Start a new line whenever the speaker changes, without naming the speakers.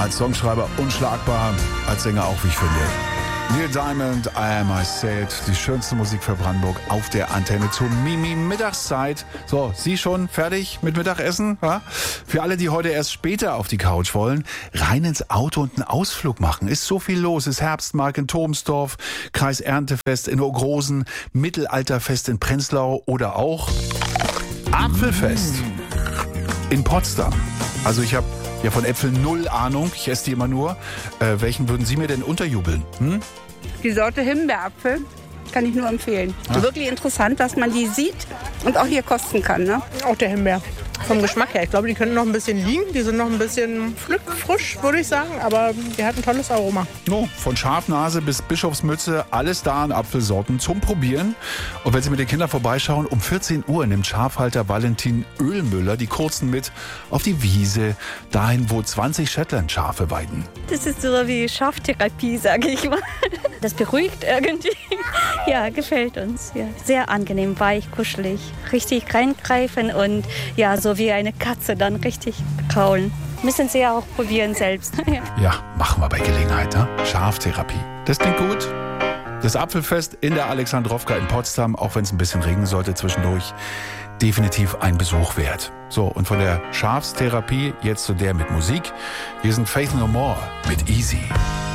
Als Songschreiber unschlagbar, als Sänger auch, wie ich finde. Neil Diamond, I Am I Said, die schönste Musik für Brandenburg auf der Antenne zur Mimi-Mittagszeit. So, Sie schon fertig mit Mittagessen? Ja? Für alle, die heute erst später auf die Couch wollen, rein ins Auto und einen Ausflug machen. Ist so viel los. Ist Herbstmarkt in Thomsdorf, Kreiserntefest in Ogrosen, Mittelalterfest in Prenzlau oder auch Apfelfest in Potsdam. Also ich habe ja von Äpfeln null Ahnung. Ich esse die immer nur. Welchen würden Sie mir denn unterjubeln?
Die Sorte Himbeerapfel kann ich nur empfehlen.
Ah.
Wirklich interessant, dass man die sieht und auch hier kosten kann. Ne?
Auch der Himbeer. Vom Geschmack her. Ich glaube, die können noch ein bisschen liegen. Die sind noch ein bisschen frisch, würde ich sagen. Aber die hat ein tolles Aroma.
No, von Schafnase bis Bischofsmütze, alles da an Apfelsorten zum Probieren. Und wenn Sie mit den Kindern vorbeischauen, um 14 Uhr nimmt Schafhalter Valentin Ölmüller die Kurzen mit auf die Wiese, dahin, wo 20 Shetland-Schafe weiden.
Das ist so wie Schaftherapie, sage ich mal. Das beruhigt irgendwie. Ja, gefällt uns. Ja. Sehr angenehm, weich, kuschelig. Richtig reingreifen und ja, so wie eine Katze dann richtig kraulen. Müssen Sie ja auch probieren selbst.
Ja, machen wir bei Gelegenheit, ne? Schaftherapie. Das klingt gut. Das Apfelfest in der Alexandrowka in Potsdam, auch wenn es ein bisschen regnen sollte zwischendurch, definitiv ein Besuch wert. So, und von der Schafstherapie jetzt zu der mit Musik. Wir sind Faith No More mit Easy.